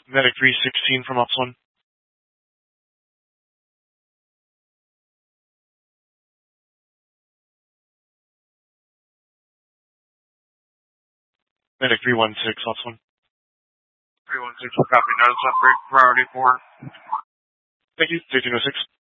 Medic 316 from Ops 1. Medic 316, Ops 1. 316, copy. Notice outbreak, priority 4. Thank you, 1306.